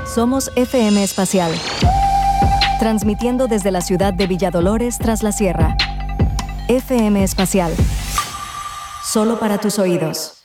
Somos FM Espacial, transmitiendo desde la ciudad de Villadolores tras la sierra. FM Espacial, solo para tus oídos.